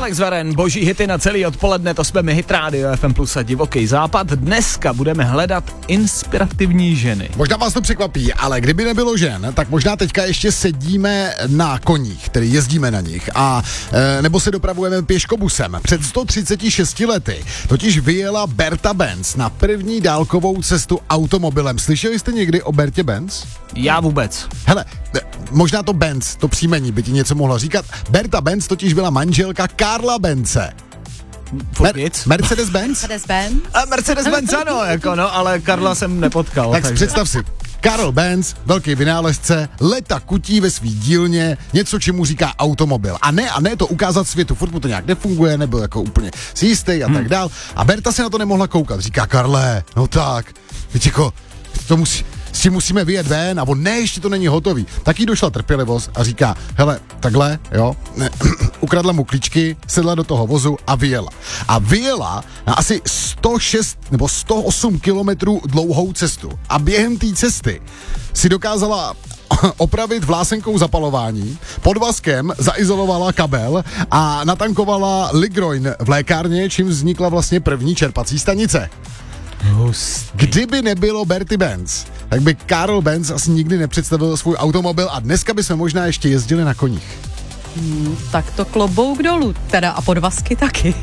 Alex Varen, boží hity na celý odpoledne, to jsme my, Hit Radio FM Plus a Divoký západ. Dneska budeme hledat inspirativní ženy. Možná vás to překvapí, ale kdyby nebylo žen, tak možná teďka ještě sedíme na koních, tedy jezdíme na nich, a nebo se dopravujeme pěškobusem. Před 136 lety totiž vyjela Berta Benz na první dálkovou cestu automobilem. Slyšeli jste někdy o Bertě Benz? Já vůbec. Hele, možná to Benz, to příjmení by ti něco mohlo říkat. Berta Benz totiž byla manželka Karla Bence. Mercedes-Benz? Mercedes-Benz ano, jako no, ale Karla jsem nepotkal. Tak představ si, Karl Benz, velký vynálezce, leta kutí ve svý dílně, něco, čemu říká automobil. A ne to ukázat světu, furt mu to nějak nefunguje, nebyl jako úplně si jistý a tak dál. A Berta se na to nemohla koukat, říká: Karle, no tak, víš, jako, s tím musíme vyjet ven, a on: ne, ještě to není hotový. Tak jí došla trpělivost a říká: hele, takhle, jo, ukradla mu klíčky, sedla do toho vozu a vyjela. A vyjela na asi 106 nebo 108 kilometrů dlouhou cestu. A během té cesty si dokázala opravit vlásenkou zapalování, pod vaskem zaizolovala kabel a natankovala Ligroin v lékárně, čím vznikla vlastně první čerpací stanice. Kdyby nebylo Berty Benz, tak by Karl Benz asi nikdy nepředstavil svůj automobil a dneska bychom možná ještě jezdili na koních. Tak to klobouk dolů, teda, a podvazky taky.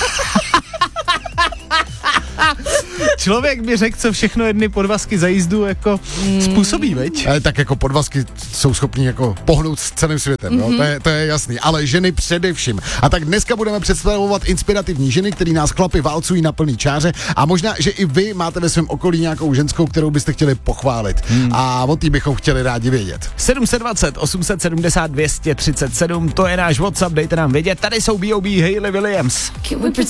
Člověk by řekl, co všechno jedny podvazky za jízdu jako způsobí, veď? Tak jako podvazky jsou schopní jako pohnout s celým světem, jo? To je jasný, ale ženy především. A tak dneska budeme představovat inspirativní ženy, který nás chlapi válcují na plný čáře, a možná, že i vy máte ve svém okolí nějakou ženskou, kterou byste chtěli pochválit. A o té bychom chtěli rádi vědět. 720 870 237, to je náš WhatsApp, dejte nám vědět. Tady jsou B.O.B. Hayley Williams.